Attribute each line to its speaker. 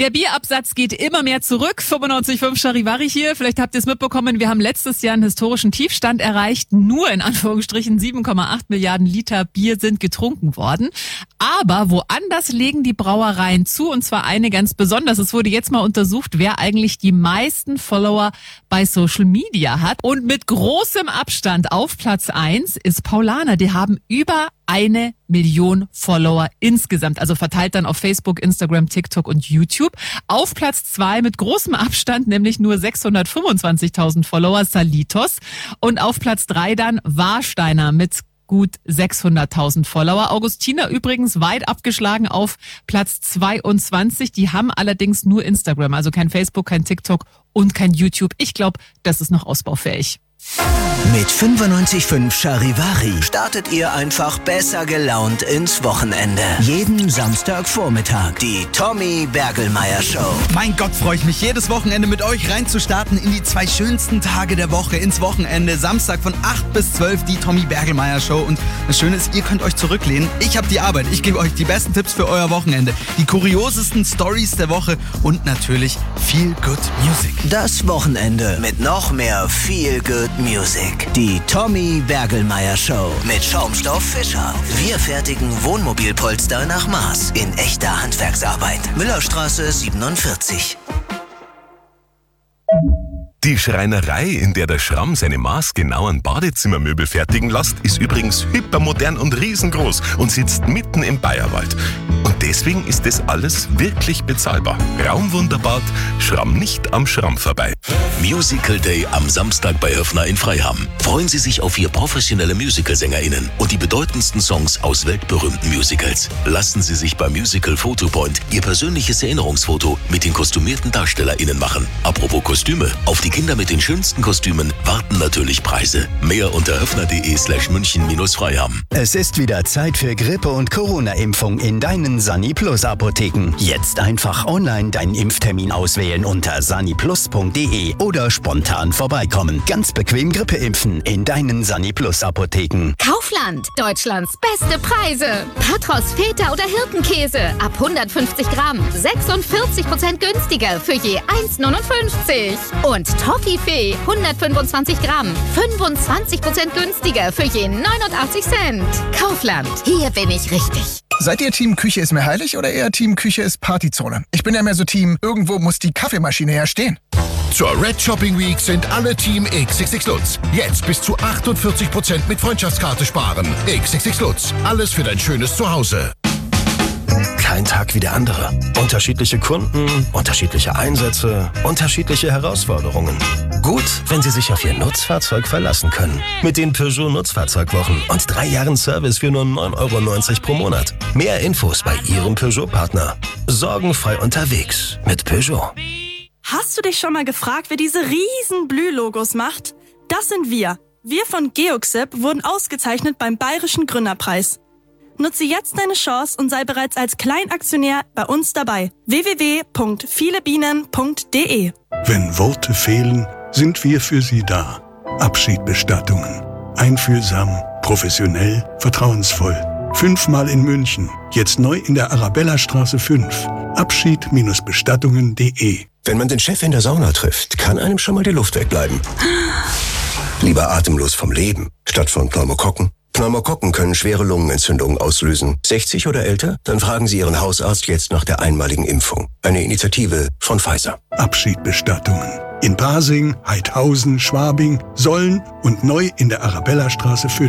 Speaker 1: Der Bierabsatz geht immer mehr zurück. 95,5 Charivari hier. Vielleicht habt ihr es mitbekommen, wir haben letztes Jahr einen historischen Tiefstand erreicht. Nur in Anführungsstrichen 7,8 Milliarden Liter Bier sind getrunken worden. Aber woanders legen die Brauereien zu, und zwar eine ganz besonders. Es wurde jetzt mal untersucht, wer eigentlich die meisten Follower bei Social Media hat. Und mit großem Abstand auf Platz 1 ist Paulaner. Die haben über 1 Million Follower insgesamt, also verteilt dann auf Facebook, Instagram, TikTok und YouTube. Auf Platz 2 mit großem Abstand, nämlich nur 625.000 Follower, Salitos. Und auf Platz 3 dann Warsteiner mit gut 600.000 Follower. Augustiner übrigens weit abgeschlagen auf Platz 22. Die haben allerdings nur Instagram, also kein Facebook, kein TikTok und kein YouTube. Ich glaube, das ist noch ausbaufähig.
Speaker 2: Mit 95,5 Charivari startet ihr einfach besser gelaunt ins Wochenende. Jeden Samstagvormittag die Tommy Bergelmeier Show.
Speaker 3: Mein Gott, freue ich mich jedes Wochenende mit euch reinzustarten in die 2 schönsten Tage der Woche ins Wochenende. Samstag von 8 bis 12 die Tommy Bergelmeier Show. Und das Schöne ist, ihr könnt euch zurücklehnen. Ich habe die Arbeit. Ich gebe euch die besten Tipps für euer Wochenende, die kuriosesten Stories der Woche und natürlich Feel Good Music.
Speaker 2: Das Wochenende mit noch mehr Feel Good Music. Die Tommy Bergelmeier Show mit Schaumstoff Fischer. Wir fertigen Wohnmobilpolster nach Maß in echter Handwerksarbeit. Müllerstraße 47.
Speaker 4: Die Schreinerei, in der der Schramm seine maßgenauen Badezimmermöbel fertigen lässt, ist übrigens hypermodern und riesengroß und sitzt mitten im Bayerwald. Und deswegen ist das alles wirklich bezahlbar. Raumwunderbad, Schramm nicht am Schramm vorbei.
Speaker 5: Musical Day am Samstag bei Höfner in Freiham. Freuen Sie sich auf 4 professionelle MusicalsängerInnen und die bedeutendsten Songs aus weltberühmten Musicals. Lassen Sie sich beim Musical Photopoint Ihr persönliches Erinnerungsfoto mit den kostümierten DarstellerInnen machen. Apropos Kostüme, auf die Kinder mit den schönsten Kostümen warten natürlich Preise. Mehr unter höfner.de/München-Freiham.
Speaker 6: Es ist wieder Zeit für Grippe- und Corona-Impfung in deinen Sani-Plus-Apotheken. Jetzt einfach online deinen Impftermin auswählen unter saniplus.de oder spontan vorbeikommen. Ganz bequem Grippe impfen in deinen Sani-Plus-Apotheken.
Speaker 7: Kaufland, Deutschlands beste Preise. Patros, Feta oder Hirtenkäse ab 150 Gramm. 46% günstiger für je 1,59. Und Toffifee 125 Gramm. 25% günstiger für je 89 Cent. Kaufland, hier bin ich richtig.
Speaker 8: Seid ihr Team Küche ist mir heilig oder eher Team Küche ist Partyzone? Ich bin ja mehr so Team, irgendwo muss die Kaffeemaschine ja stehen.
Speaker 9: Zur Red Shopping Week sind alle Team XXX Lutz. Jetzt bis zu 48% mit Freundschaftskarte sparen. XXX Lutz, alles für dein schönes Zuhause.
Speaker 10: Kein Tag wie der andere. Unterschiedliche Kunden, unterschiedliche Einsätze, unterschiedliche Herausforderungen. Gut, wenn Sie sich auf Ihr Nutzfahrzeug verlassen können. Mit den Peugeot Nutzfahrzeugwochen und 3 Jahren Service für nur 9,90 € pro Monat. Mehr Infos bei Ihrem Peugeot-Partner. Sorgenfrei unterwegs mit Peugeot.
Speaker 11: Hast du dich schon mal gefragt, wer diese riesen Blühlogos macht? Das sind wir. Wir von Geoxip wurden ausgezeichnet beim Bayerischen Gründerpreis. Nutze jetzt deine Chance und sei bereits als Kleinaktionär bei uns dabei. www.vielebienen.de.
Speaker 12: Wenn Worte fehlen, sind wir für Sie da. Abschiedbestattungen. Einfühlsam, professionell, vertrauensvoll. 5-mal in München. Jetzt neu in der Arabellastraße 5. Abschied-bestattungen.de.
Speaker 10: Wenn man den Chef in der Sauna trifft, kann einem schon mal die Luft wegbleiben. Lieber atemlos vom Leben, statt von Pneumokokken. Pneumokokken können schwere Lungenentzündungen auslösen. 60 oder älter? Dann fragen Sie Ihren Hausarzt jetzt nach der einmaligen Impfung. Eine Initiative von Pfizer.
Speaker 12: Abschiedbestattungen. In Pasing, Heidhausen, Schwabing, Solln und neu in der Arabellastraße 5.